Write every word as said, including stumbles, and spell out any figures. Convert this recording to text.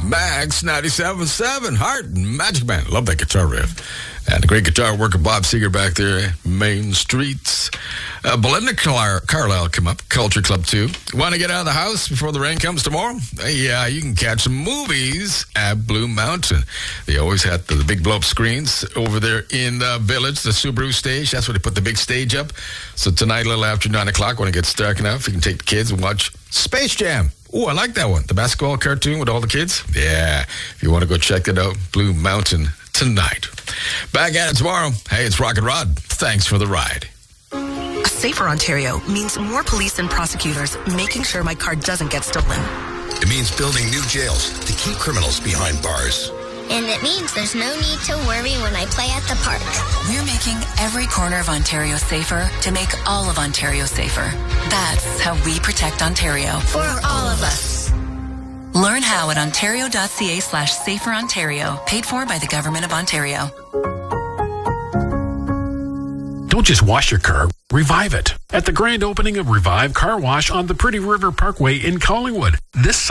Max ninety-seven point seven, Heart and Magic Band. Love that guitar riff. And the great guitar work of Bob Seger back there, Main Streets. Uh, Belinda Car- Carlisle come up, Culture Club two. Want to get out of the house before the rain comes tomorrow? Uh, yeah, you can catch some movies at Blue Mountain. They always had the, the big blow-up screens over there in the Village, the Subaru stage. That's where they put the big stage up. So tonight, a little after nine o'clock, when it gets dark enough, you can take the kids and watch Space Jam. Oh, I like that one. The basketball cartoon with all the kids. Yeah, if you want to go check it out, Blue Mountain tonight. Back at it tomorrow. Hey, it's Rock and Rod. Thanks for the ride. A safer Ontario means more police and prosecutors making sure my car doesn't get stolen. It means building new jails to keep criminals behind bars. And it means there's no need to worry when I play at the park. We're making every corner of Ontario safer to make all of Ontario safer. That's how we protect Ontario. For all of us. Learn how at ontario.ca slash safer Ontario. Paid for by the Government of Ontario. Don't just wash your car, revive it. At the grand opening of Revive Car Wash on the Pretty River Parkway in Collingwood. This